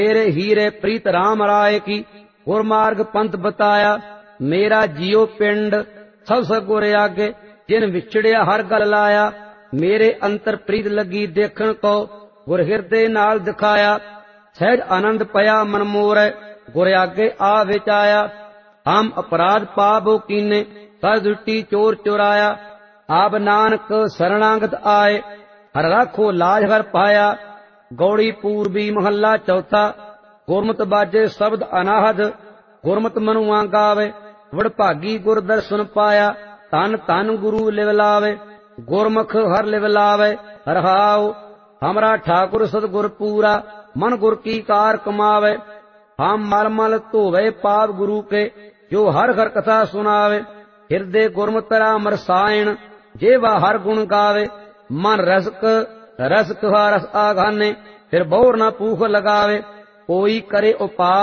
मेरे हीरे प्रीत राम राय की गुरमार्ग पंथ बताया। मेरा जियो पिंड सब सगुर आगे जिन विछड़िया हर गल लाया। मेरे अंतर प्रीत लगी देखण को गुर हिरदे नाल दिखाया। सहज आनंद पया मन मोर गुर आगे आ विचाया। हम अपराध पाप कीने कर दुटी चोर चुराया। आप नानक शरणागत आए हर राखो लाज हर पाया। गौड़ी पूर्वी महला चौथा। गुरमत बाजे शब्द अनाहद गुरमत मनुआ गावे। वडभागी गुर दर्शन पाया। धन धन गुरु लिव लावे। गुरमुख हर लिव लावे रहाओ। हमरा ठाकुर सतगुर पूरा मन गुर की कार कमावे। हम मल मल धोवे पाप गुरु के जो हर हर कथा सुनावे। हिरदे गुरमत राम रसायन जेवा हर गुण गावे। मन रसक रस रस आघाने फिर बहुर न पूख लगावे। कोई करे उपाय